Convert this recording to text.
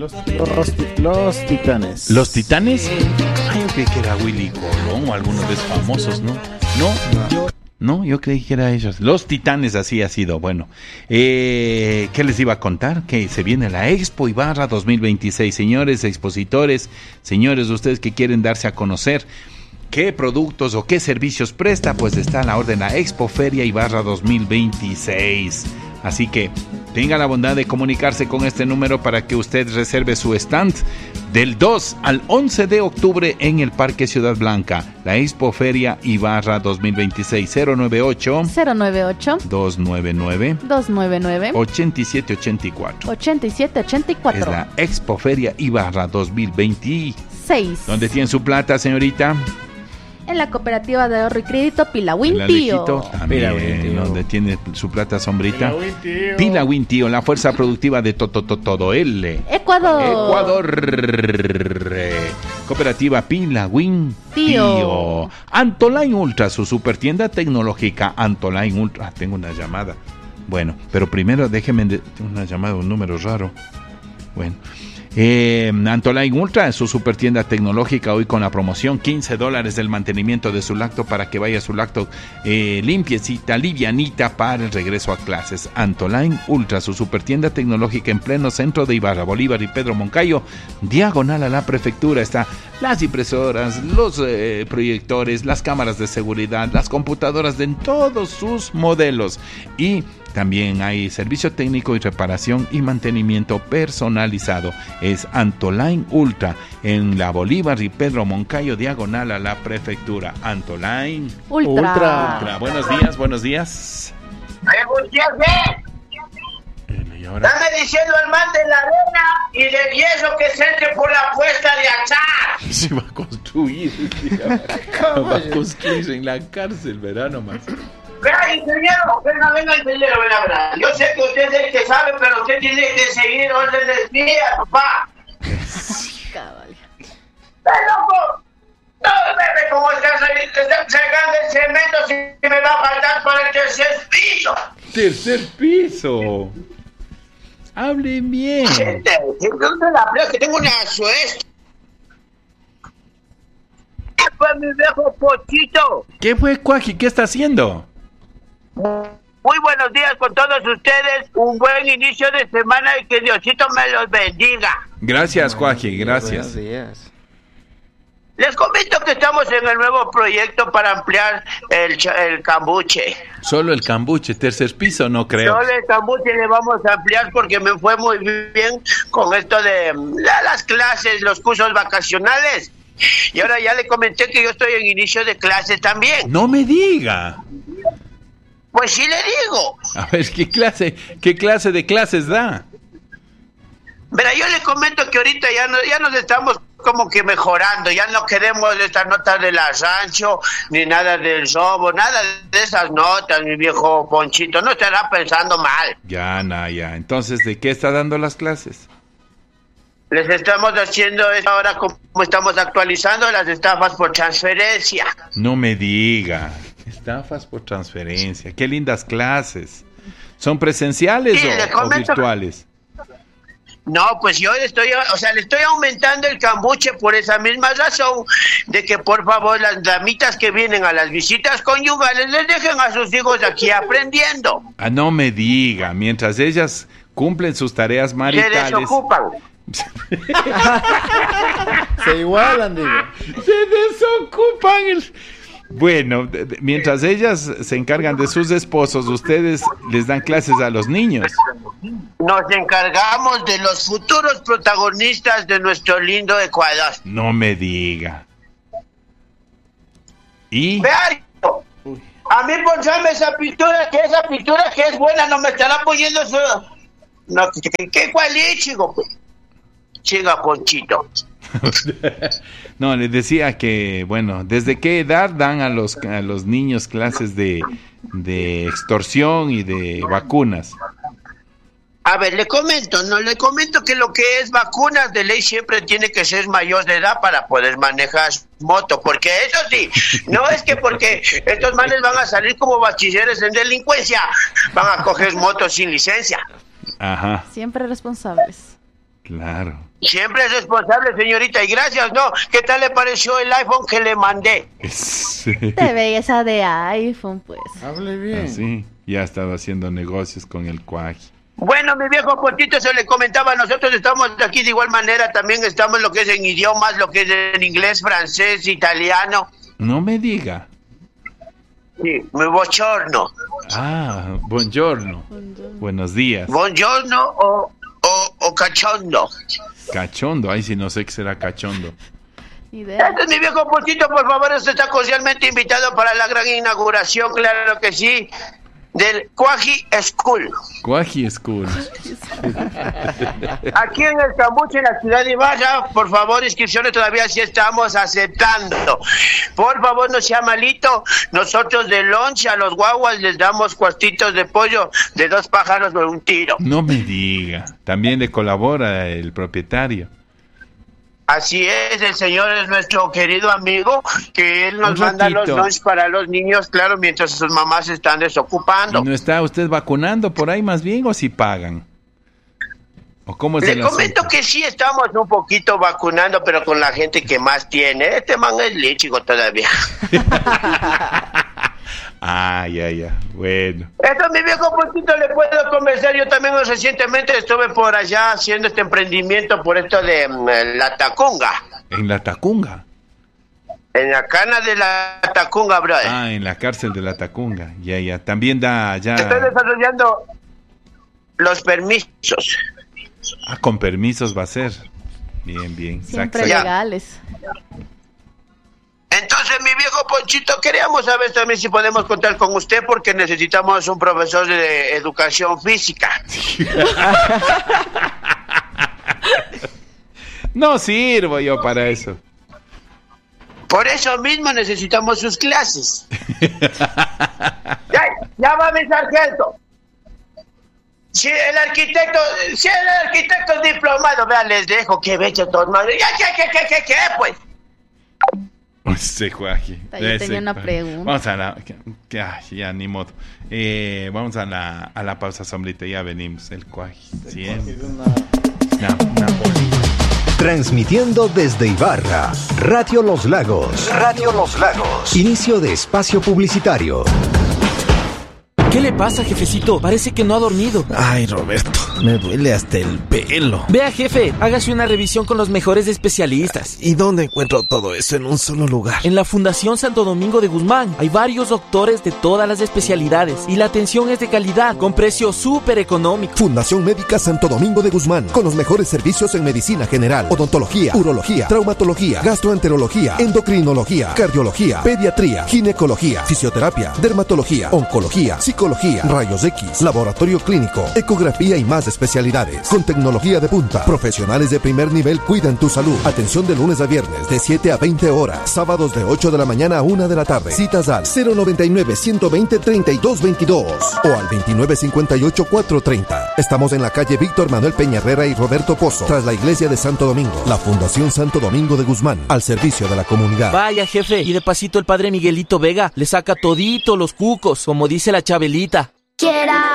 Los Titanes. ¿Los Titanes? Yo creí que era Willy Colón o alguno de esos famosos, ¿no? No, yo creí que era ellos. Los Titanes, así ha sido. Bueno, ¿qué les iba a contar? Que se viene la Expo Ibarra 2026. Señores expositores, señores, ustedes que quieren darse a conocer, ¿qué productos o qué servicios presta? Pues está a la orden la Expo Feria Ibarra 2026. Así que tenga la bondad de comunicarse con este número para que usted reserve su stand del 2 al 11 de octubre en el Parque Ciudad Blanca. La Expo Feria Ibarra 2026. 098 299 8784. Es la Expo Feria Ibarra 2026. ¿Dónde tiene su plata, señorita? En la cooperativa de ahorro y crédito Pilawin Tío. Donde tiene su plata, sombrita. Pilawin Tío, la fuerza productiva de todo el Ecuador. Cooperativa Pilawin Tío. Antoline Ultra, su supertienda tecnológica. Antoline Ultra. Tengo una llamada. Bueno, pero primero déjeme una llamada, un número raro. Bueno. Antoline Ultra, su super tienda tecnológica, hoy con la promoción $15 del mantenimiento de su lacto para que vaya su lacto limpiecita, livianita para el regreso a clases. Antoline Ultra, su super tienda tecnológica en pleno centro de Ibarra, Bolívar y Pedro Moncayo, diagonal a la prefectura. Está las impresoras, los proyectores, las cámaras de seguridad, las computadoras de todos sus modelos, y también hay servicio técnico y reparación y mantenimiento personalizado. Es Antoline Ultra en la Bolívar y Pedro Moncayo, diagonal a la prefectura. Antoline Ultra. Buenos días. Buenos días, Dame diciendo al man de la arena y del yeso que se entre por la puesta de achar. Se va a construir. Va a construir en la cárcel, verano más. Venga, ingeniero, venga, ingeniero. Yo sé que usted es el que sabe, pero usted tiene que seguir órdenes mías, papá. Cabal. ¡Loco! No, bebé, como estás ahí, te están sacando el cemento, si me va a faltar para el tercer piso. ¡Tercer piso! ¡Hable bien! Que tengo una suerte. ¿Qué fue mi viejo Pochito? ¿Qué fue, Cuaji? ¿Qué está haciendo? Muy buenos días con todos ustedes, un buen inicio de semana y que Diosito me los bendiga. Gracias, Cuaji, gracias. Buenos días. Les comento que estamos en el nuevo proyecto para ampliar el cambuche. Solo el cambuche, tercer piso, no creo. Solo el cambuche le vamos a ampliar porque me fue muy bien con esto de las clases, los cursos vacacionales. Y ahora ya le comenté que yo estoy en inicio de clases también. No me diga. Pues sí le digo. A ver, ¿qué clase de clases da? Mira, yo le comento que ahorita ya nos estamos como que mejorando, ya no queremos estas notas de la rancho, ni nada del robo, nada de esas notas, mi viejo Ponchito, no estará pensando mal. Ya. Entonces, ¿de qué está dando las clases? Les estamos haciendo ahora como estamos actualizando las estafas por transferencia. No me diga, estafas por transferencia, qué lindas clases. ¿Son presenciales o virtuales? No, pues yo le estoy aumentando el cambuche por esa misma razón, de que por favor las damitas que vienen a las visitas conyugales les dejen a sus hijos aquí aprendiendo. No me diga, mientras ellas cumplen sus tareas maritales. Se desocupan. Se igualan, digo. Se desocupan. Bueno, mientras ellas se encargan de sus esposos, ustedes les dan clases a los niños. Nos encargamos de los futuros protagonistas de nuestro lindo Ecuador. No me diga. ¿Y? Vea, a mí ponchame esa pintura que es buena, no me estará poniendo su... No, ¿qué cuál es, chico? Chica, Ponchito. No, les decía que, bueno, ¿desde qué edad dan a los niños clases de extorsión y de vacunas? A ver, le comento que lo que es vacunas de ley siempre tiene que ser mayor de edad para poder manejar moto, porque eso sí, no es que porque estos manes van a salir como bachilleres en delincuencia, van a coger motos sin licencia. Ajá. Siempre responsables. Claro. Siempre es responsable, señorita, y gracias, ¿no? ¿Qué tal le pareció el iPhone que le mandé? Sí. Te belleza de iPhone, pues. Hable bien. Así, ya estaba haciendo negocios con el Cuaji. Bueno, mi viejo Pontito, se le comentaba, nosotros estamos aquí de igual manera, también estamos lo que es en idiomas, lo que es en inglés, francés, italiano. No me diga. Sí, muy bochorno. Ah, buongiorno. Buenos días. Buongiorno o cachondo. Cachondo, ay, si no sé qué será cachondo. Idea. Este es mi viejo Pontito, por favor, usted está cordialmente invitado para la gran inauguración, claro que sí, del Cuaji School. Cuaji School. Aquí en el Cambuche, en la ciudad de Ibarra, por favor, inscripciones todavía sí estamos aceptando. Por favor, no sea malito. Nosotros de lunch a los guaguas les damos cuartitos de pollo de 2 pájaros de un tiro. No me diga. También le colabora el propietario. Así es, el señor es nuestro querido amigo, que él nos Un manda los ratito. lunch para los niños, claro, mientras sus mamás se están desocupando. ¿Y no está usted vacunando por ahí más bien o si pagan? ¿O cómo es Le el comento asunto? que sí estamos un poquito vacunando, pero con la gente que más tiene. Este man es líchico todavía. Ah, ya. Bueno. Esto, mi viejo Pontito, le puedo conversar. Yo también recientemente estuve por allá haciendo este emprendimiento por esto de la Tacunga. ¿En la Tacunga? En la cana de la Tacunga, brother. Ah, en la cárcel de la Tacunga. Ya. También da Estoy ya... desarrollando los permisos. Ah, con permisos va a ser. Bien. Siempre Ya. legales. Entonces, mi viejo Ponchito, queríamos saber también si podemos contar con usted porque necesitamos un profesor de educación física. No sirvo yo para eso. Por eso mismo necesitamos sus clases. Ya va mi sargento. Si el arquitecto es diplomado, vean, les dejo que vean todos más. ¿Qué, pues? Ese Juaji. Yo tenía una pregunta. Vamos a la... ya, ni modo. Vamos a la pausa, sombrita. Ya venimos. El Juaji. Siempre. Una bolita. Transmitiendo desde Ibarra, Radio Los Lagos. Radio Los Lagos. Inicio de espacio publicitario. ¿Qué le pasa, jefecito? Parece que no ha dormido. Ay, Roberto, me duele hasta el pelo. Vea, jefe, hágase una revisión con los mejores especialistas. ¿Y dónde encuentro todo eso en un solo lugar? En la Fundación Santo Domingo de Guzmán hay varios doctores de todas las especialidades y la atención es de calidad, con precios súper económicos. Fundación Médica Santo Domingo de Guzmán, con los mejores servicios en medicina general, odontología, urología, traumatología, gastroenterología, endocrinología, cardiología, pediatría, ginecología, fisioterapia, dermatología, oncología, psicología, rayos X, laboratorio clínico, ecografía y más especialidades. Con tecnología de punta, profesionales de primer nivel cuidan tu salud. Atención de lunes a viernes de 7 a 20 horas, sábados de 8 de la mañana a 1 de la tarde. Citas al 099-120-3222 o al 2958-430. Estamos en la calle Víctor Manuel Peña Herrera y Roberto Pozo, tras la iglesia de Santo Domingo. La Fundación Santo Domingo de Guzmán, al servicio de la comunidad. Vaya, jefe, y de pasito el padre Miguelito Vega le saca todito los cucos, como dice la Chabelita.